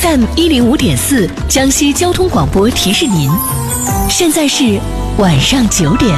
FM105.4江西交通广播提示您，现在是晚上9点。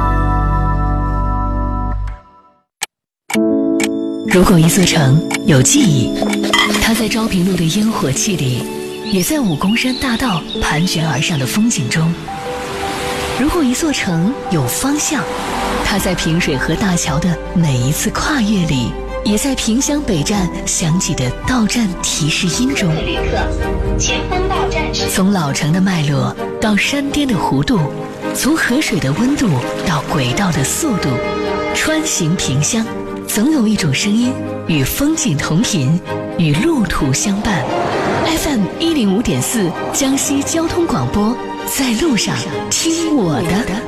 如果一座城有记忆，它在昭平路的烟火气里，也在武功山大道盘旋而上的风景中。如果一座城有方向，它在平水河大桥的每一次跨越里，也在萍乡北站响起的到站提示音中。 旅客，前方到站时。 从老城的脉络到山巅的弧度，从河水的温度到轨道的速度，穿行萍乡，总有一种声音与风景同频，与路途相伴。FM105.4江西交通广播，在路上听我的。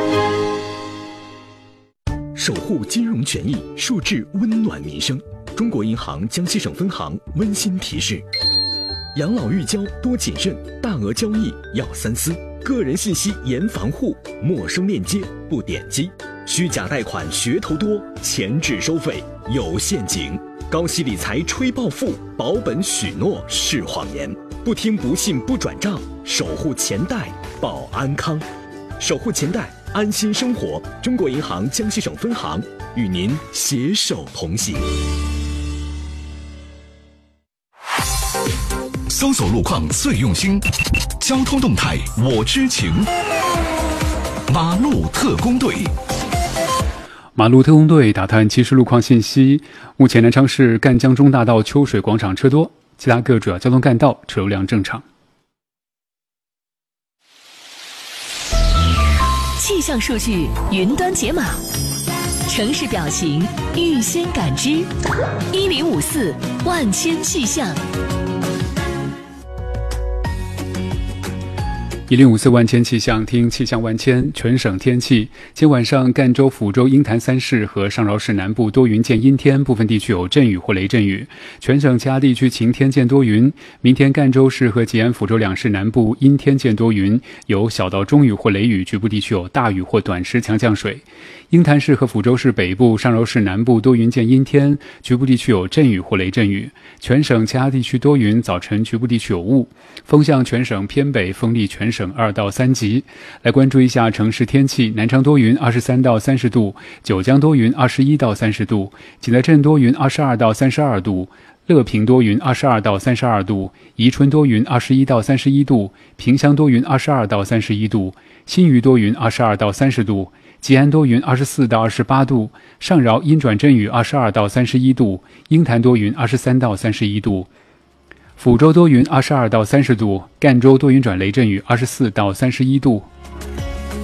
守护金融权益，树质温暖民生。中国银行江西省分行温馨提示：养老育交多谨慎，大额交易要三思，个人信息严防护，陌生链接不点击，虚假贷款噱头多，前置收费有陷阱，高息理财吹暴富，保本许诺是谎言，不听不信不转账，守护钱袋保安康，守护钱袋安心生活。中国银行江西省分行与您携手同行。 搜索路况最用心，交通动态我知情。马路特工队。 马路特工队打探及时路况信息。目前南昌市赣江中大道秋水广场车多，其他各主要交通干道车流量正常。 气象数据云端解码，城市表情预先感知，1054万千气象。 1054万千气象，听气象万千。全省天气：今晚上赣州、抚州、鹰潭三市和上饶市南部多云见阴天，部分地区有阵雨或雷阵雨。全省其他地区晴天见多云。明天赣州市和吉安、抚州两市南部阴天见多云，有小到中雨或雷雨，局部地区有大雨或短时强降水。鹰潭市和抚州市北部、上饶市南部多云见阴天，局部地区有阵雨或雷阵雨。全省其他地区多云，早晨局部地区有雾。风向全省偏北，风力全省2到3级。来关注一下城市天气：南昌多云23到30度，九江多云21到30度，景德镇多云22到32度，乐平多云22到32度，宜春多云21到31度，萍乡多云22到31度，新余多云22到30度，吉安多云24到28度，上饶阴转阵雨22到31度，鹰潭多云23到31度，抚州多云22到30度，赣州多云转雷阵雨24到31度。